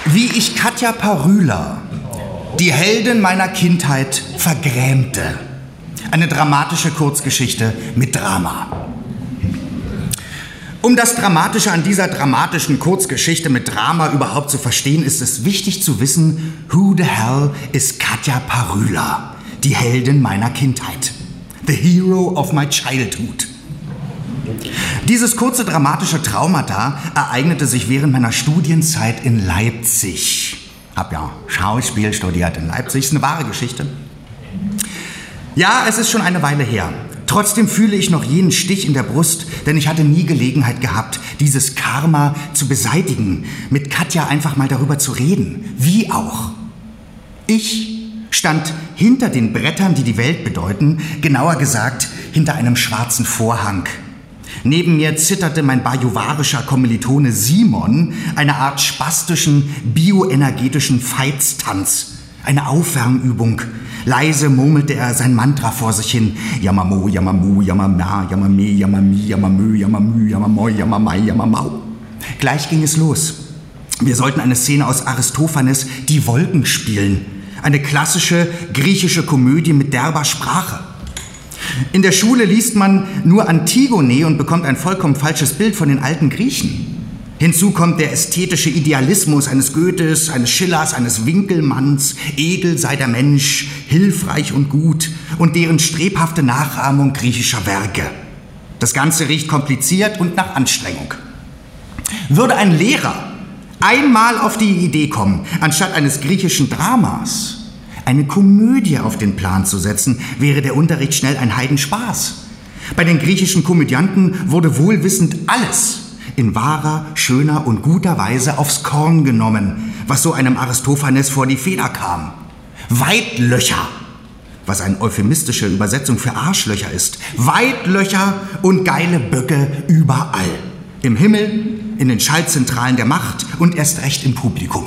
Wie ich Katja Parüla, die Heldin meiner Kindheit, vergrämte. Eine dramatische Kurzgeschichte mit Drama. Um das Dramatische an dieser dramatischen Kurzgeschichte mit Drama überhaupt zu verstehen, ist es wichtig zu wissen, who the hell is Katja Parüla, die Heldin meiner Kindheit. The hero of my childhood. Dieses kurze dramatische Traumata ereignete sich während meiner Studienzeit in Leipzig. Hab ja Schauspiel studiert in Leipzig, ist eine wahre Geschichte. Ja, es ist schon eine Weile her. Trotzdem fühle ich noch jenen Stich in der Brust, denn ich hatte nie Gelegenheit gehabt, dieses Karma zu beseitigen, mit Katja einfach mal darüber zu reden. Wie auch. Ich stand hinter den Brettern, die die Welt bedeuten, genauer gesagt hinter einem schwarzen Vorhang. Neben mir zitterte mein bajuwarischer Kommilitone Simon, eine Art spastischen, bioenergetischen Veitstanz, eine Aufwärmübung. Leise murmelte er sein Mantra vor sich hin. Yamamo, Yamamu, Yamama, Yamame, Yamami, Yamamö, Yamamü, Yamamoi, Yamamai, Yamamau. Gleich ging es los. Wir sollten eine Szene aus Aristophanes, Die Wolken, spielen. Eine klassische griechische Komödie mit derber Sprache. In der Schule liest man nur Antigone und bekommt ein vollkommen falsches Bild von den alten Griechen. Hinzu kommt der ästhetische Idealismus eines Goethes, eines Schillers, eines Winkelmanns, edel sei der Mensch, hilfreich und gut, und deren strebhafte Nachahmung griechischer Werke. Das Ganze riecht kompliziert und nach Anstrengung. Würde ein Lehrer einmal auf die Idee kommen, anstatt eines griechischen Dramas eine Komödie auf den Plan zu setzen, wäre der Unterricht schnell ein Heidenspaß. Bei den griechischen Komödianten wurde wohlwissend alles in wahrer, schöner und guter Weise aufs Korn genommen, was so einem Aristophanes vor die Feder kam. Weitlöcher, was eine euphemistische Übersetzung für Arschlöcher ist. Weitlöcher und geile Böcke überall. Im Himmel, in den Schaltzentralen der Macht und erst recht im Publikum.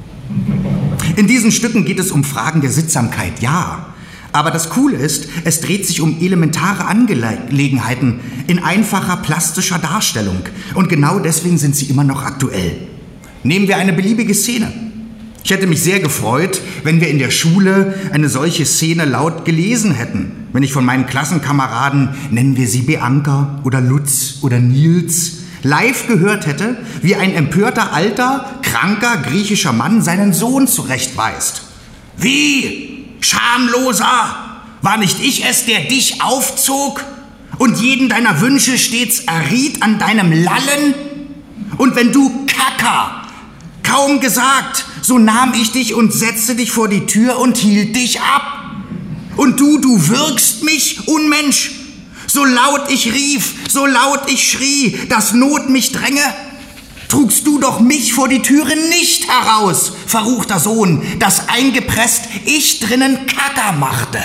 In diesen Stücken geht es um Fragen der Sittsamkeit, ja. Aber das Coole ist, es dreht sich um elementare Angelegenheiten in einfacher plastischer Darstellung. Und genau deswegen sind sie immer noch aktuell. Nehmen wir eine beliebige Szene. Ich hätte mich sehr gefreut, wenn wir in der Schule eine solche Szene laut gelesen hätten. Wenn ich von meinen Klassenkameraden, nennen wir sie Bianca oder Lutz oder Nils, live gehört hätte, wie ein empörter, alter, kranker griechischer Mann seinen Sohn zurechtweist. Wie? Schamloser! War nicht ich es, der dich aufzog und jeden deiner Wünsche stets erriet an deinem Lallen? Und wenn du Kacker, kaum gesagt, so nahm ich dich und setzte dich vor die Tür und hielt dich ab. Und du würgst mich, Unmensch! So laut ich rief, so laut ich schrie, dass Not mich dränge, trugst du doch mich vor die Türe nicht heraus, verruchter Sohn, das eingepresst ich drinnen Kacker machte.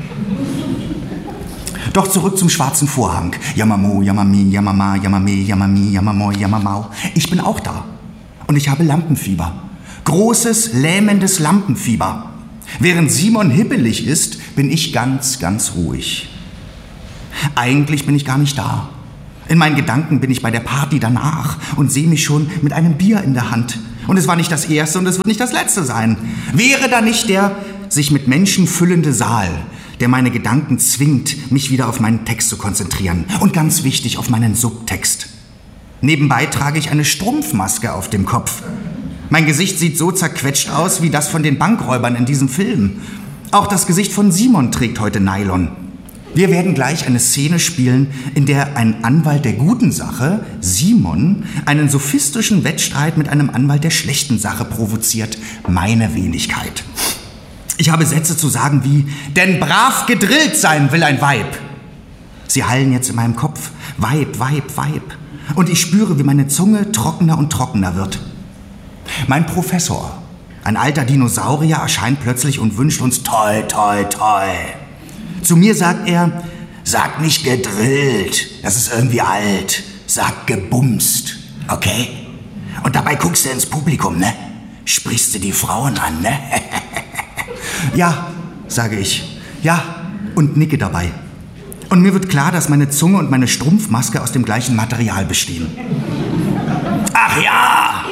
Doch zurück zum schwarzen Vorhang. Yamamo, Yamami, Yamama, Yamame, Yamami, Yamamoi, Yamamau. Ich bin auch da. Und ich habe Lampenfieber. Großes, lähmendes Lampenfieber. Während Simon hibbelig ist, bin ich ganz, ganz ruhig. Eigentlich bin ich gar nicht da. In meinen Gedanken bin ich bei der Party danach und sehe mich schon mit einem Bier in der Hand. Und es war nicht das erste und es wird nicht das letzte sein. Wäre da nicht der sich mit Menschen füllende Saal, der meine Gedanken zwingt, mich wieder auf meinen Text zu konzentrieren. Und ganz wichtig, auf meinen Subtext. Nebenbei trage ich eine Strumpfmaske auf dem Kopf. Mein Gesicht sieht so zerquetscht aus wie das von den Bankräubern in diesem Film. Auch das Gesicht von Simon trägt heute Nylon. Wir werden gleich eine Szene spielen, in der ein Anwalt der guten Sache, Simon, einen sophistischen Wettstreit mit einem Anwalt der schlechten Sache provoziert. Meine Wenigkeit. Ich habe Sätze zu sagen wie, denn brav gedrillt sein will ein Weib. Sie hallen jetzt in meinem Kopf. Weib, Weib, Weib. Und ich spüre, wie meine Zunge trockener und trockener wird. Mein Professor, ein alter Dinosaurier, erscheint plötzlich und wünscht uns toi, toi, toi. Zu mir sagt er, sag nicht gedrillt, das ist irgendwie alt. Sag gebumst, okay? Und dabei guckst du ins Publikum, ne? Sprichst du die Frauen an, ne? Ja, sage ich. Ja, und nicke dabei. Und mir wird klar, dass meine Zunge und meine Strumpfmaske aus dem gleichen Material bestehen. Ach ja,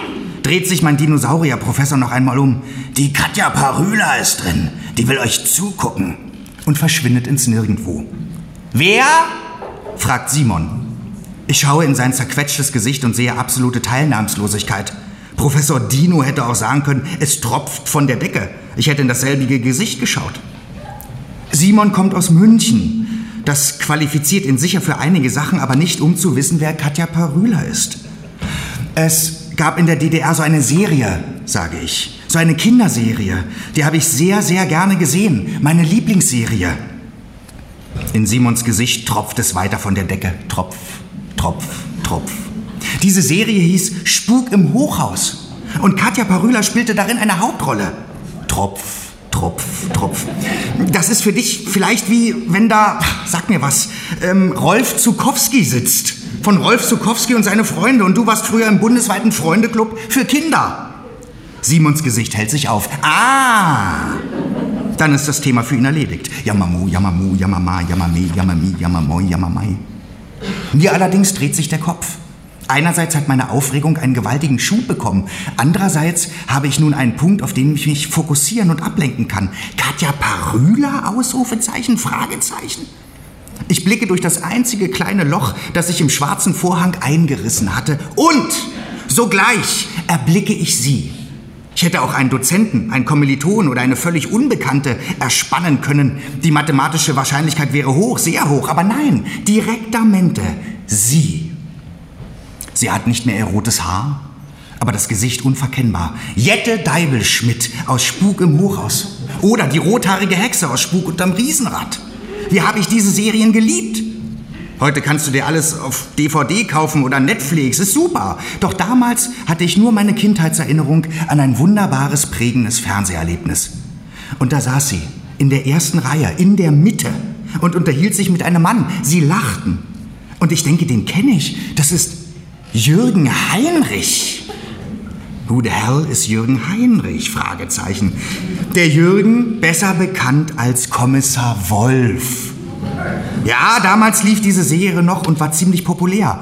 dreht sich mein Dinosaurier-Professor noch einmal um. Die Katja Parüla ist drin. Die will euch zugucken. Und verschwindet ins Nirgendwo. Wer? Fragt Simon. Ich schaue in sein zerquetschtes Gesicht und sehe absolute Teilnahmslosigkeit. Professor Dino hätte auch sagen können, es tropft von der Decke. Ich hätte in dasselbige Gesicht geschaut. Simon kommt aus München. Das qualifiziert ihn sicher für einige Sachen, aber nicht um zu wissen, wer Katja Parüla ist. Es gab in der DDR so eine Serie, sage ich. So eine Kinderserie. Die habe ich sehr, sehr gerne gesehen. Meine Lieblingsserie. In Simons Gesicht tropft es weiter von der Decke. Tropf, Tropf, Tropf. Diese Serie hieß Spuk im Hochhaus. Und Katja Parüla spielte darin eine Hauptrolle. Tropf, Tropf, Tropf. Das ist für dich vielleicht wie, wenn da, sag mir was, Rolf Zuckowski sitzt. Von Rolf Zuckowski und seine Freunde. Und du warst früher im bundesweiten Freundeclub für Kinder. Simons Gesicht hält sich auf. Ah! Dann ist das Thema für ihn erledigt. Yamamu, Yamamu, Yamama, Yamame, Yamami, Yamamoi, Yamamai. Mir allerdings dreht sich der Kopf. Einerseits hat meine Aufregung einen gewaltigen Schub bekommen. Andererseits habe ich nun einen Punkt, auf den ich mich fokussieren und ablenken kann. Katja Parüla? Ausrufezeichen? Fragezeichen? Ich blicke durch das einzige kleine Loch, das sich im schwarzen Vorhang eingerissen hatte. Und sogleich erblicke ich sie. Ich hätte auch einen Dozenten, einen Kommiliton oder eine völlig Unbekannte erspannen können. Die mathematische Wahrscheinlichkeit wäre hoch, sehr hoch. Aber nein, direktamente sie. Sie hat nicht mehr ihr rotes Haar, aber das Gesicht unverkennbar. Jette Deibelschmidt aus Spuk im Hochhaus. Oder die rothaarige Hexe aus Spuk unterm Riesenrad. Wie habe ich diese Serien geliebt? Heute kannst du dir alles auf DVD kaufen oder Netflix, ist super. Doch damals hatte ich nur meine Kindheitserinnerung an ein wunderbares, prägendes Fernseherlebnis. Und da saß sie, in der ersten Reihe, in der Mitte und unterhielt sich mit einem Mann. Sie lachten. Und ich denke, den kenne ich. Das ist Jürgen Heinrich. Who the hell ist Jürgen Heinrich? Fragezeichen. Der Jürgen, besser bekannt als Kommissar Wolf. Ja, damals lief diese Serie noch und war ziemlich populär.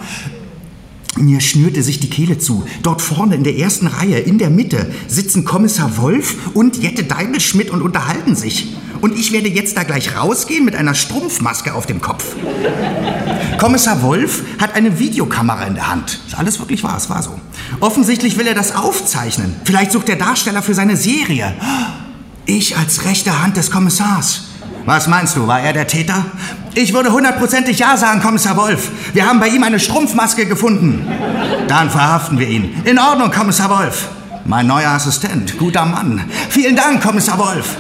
Mir schnürte sich die Kehle zu. Dort vorne in der ersten Reihe, in der Mitte, sitzen Kommissar Wolf und Jette Deibelschmidt und unterhalten sich. Und ich werde jetzt da gleich rausgehen mit einer Strumpfmaske auf dem Kopf. Kommissar Wolf hat eine Videokamera in der Hand. Ist alles wirklich wahr, es war so. Offensichtlich will er das aufzeichnen. Vielleicht sucht der Darsteller für seine Serie. Ich als rechte Hand des Kommissars. Was meinst du, war er der Täter? Ich würde 100%ig ja sagen, Kommissar Wolf. Wir haben bei ihm eine Strumpfmaske gefunden. Dann verhaften wir ihn. In Ordnung, Kommissar Wolf. Mein neuer Assistent, guter Mann. Vielen Dank, Kommissar Wolf.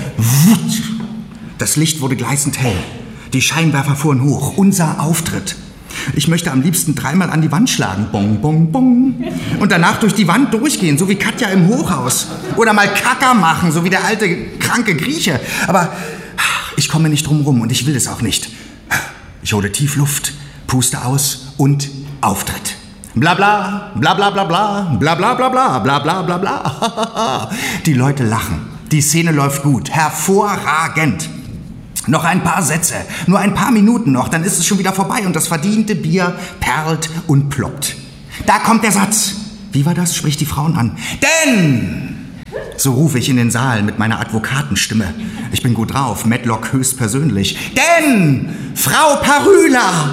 Das Licht wurde gleißend hell. Die Scheinwerfer fuhren hoch. Unser Auftritt. Ich möchte am liebsten 3-mal an die Wand schlagen. Bong, bong, bong. Und danach durch die Wand durchgehen, so wie Katja im Hochhaus. Oder mal Kacker machen, so wie der alte, kranke Grieche. Aber ich komme nicht drum rum und ich will es auch nicht. Ich hole tief Luft, puste aus und Auftritt. Bla bla, bla bla bla bla, bla bla bla bla, bla bla bla bla. Die Leute lachen. Die Szene läuft gut. Hervorragend. Noch ein paar Sätze, nur ein paar Minuten noch, dann ist es schon wieder vorbei und das verdiente Bier perlt und ploppt. Da kommt der Satz. Wie war das? Spricht die Frauen an. Denn... So rufe ich in den Saal mit meiner Advokatenstimme. Ich bin gut drauf, Matlock höchstpersönlich. Denn Frau Parüla!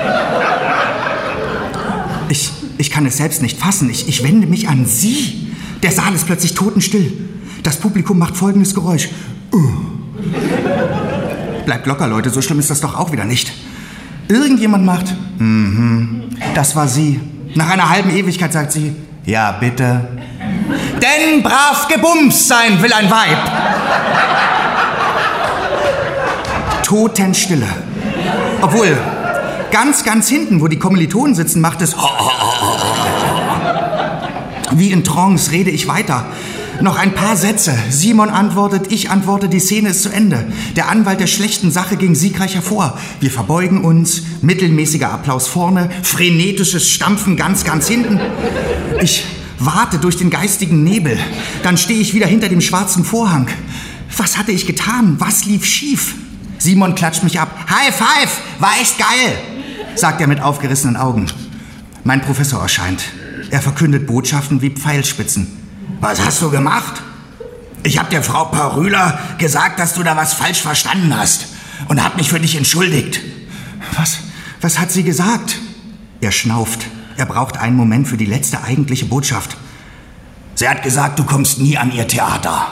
Ich kann es selbst nicht fassen. Ich wende mich an Sie. Der Saal ist plötzlich totenstill. Das Publikum macht folgendes Geräusch. Bleibt locker, Leute, so schlimm ist das doch auch wieder nicht. Irgendjemand macht, das war sie. Nach einer halben Ewigkeit sagt sie, ja, bitte. Denn brav gebumst sein will ein Weib. Totenstille. Obwohl, ganz hinten, wo die Kommilitonen sitzen, macht es wie in Trance rede ich weiter. Noch ein paar Sätze. Simon antwortet, ich antworte, die Szene ist zu Ende. Der Anwalt der schlechten Sache ging siegreich hervor. Wir verbeugen uns, mittelmäßiger Applaus vorne, frenetisches Stampfen ganz hinten. Ich warte durch den geistigen Nebel. Dann stehe ich wieder hinter dem schwarzen Vorhang. Was hatte ich getan? Was lief schief? Simon klatscht mich ab. High five, war echt geil, sagt er mit aufgerissenen Augen. Mein Professor erscheint. Er verkündet Botschaften wie Pfeilspitzen. Was hast du gemacht? Ich habe der Frau Parüla gesagt, dass du da was falsch verstanden hast und habe mich für dich entschuldigt. Was hat sie gesagt? Er schnauft. Er braucht einen Moment für die letzte eigentliche Botschaft. Sie hat gesagt, du kommst nie an ihr Theater.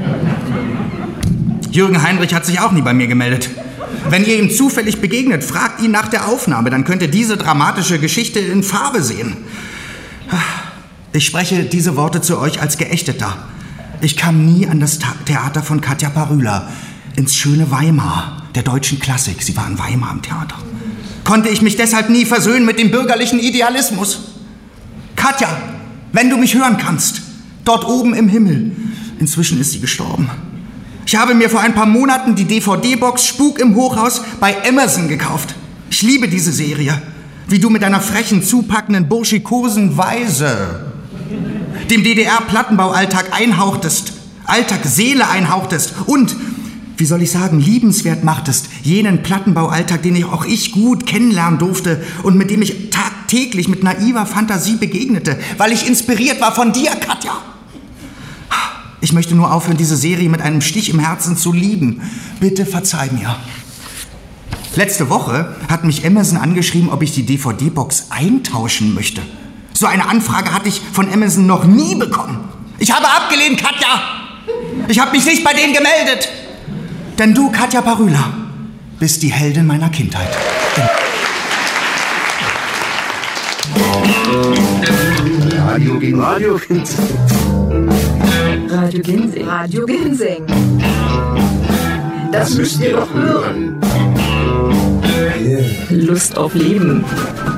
Jürgen Heinrich hat sich auch nie bei mir gemeldet. Wenn ihr ihm zufällig begegnet, fragt ihn nach der Aufnahme, dann könnt ihr diese dramatische Geschichte in Farbe sehen. Ich spreche diese Worte zu euch als Geächteter. Ich kam nie an das Theater von Katja Parüla, ins schöne Weimar, der deutschen Klassik. Sie war in Weimar im Theater. Konnte ich mich deshalb nie versöhnen mit dem bürgerlichen Idealismus? Katja, wenn du mich hören kannst, dort oben im Himmel. Inzwischen ist sie gestorben. Ich habe mir vor ein paar Monaten die DVD-Box Spuk im Hochhaus bei Amazon gekauft. Ich liebe diese Serie. Wie du mit deiner frechen, zupackenden, burschikosen Weise dem DDR-Plattenbaualltag Seele einhauchtest und, wie soll ich sagen, liebenswert machtest, jenen Plattenbaualltag, den auch ich gut kennenlernen durfte und mit dem ich tagtäglich mit naiver Fantasie begegnete, weil ich inspiriert war von dir, Katja. Ich möchte nur aufhören, diese Serie mit einem Stich im Herzen zu lieben. Bitte verzeih mir. Letzte Woche hat mich Amazon angeschrieben, ob ich die DVD-Box eintauschen möchte. So eine Anfrage hatte ich von Amazon noch nie bekommen. Ich habe abgelehnt, Katja. Ich habe mich nicht bei denen gemeldet. Denn du, Katja Parüla, bist die Heldin meiner Kindheit. Radio Ginseng. Radio Ginseng. Das müsst ihr doch hören. Lust auf Leben.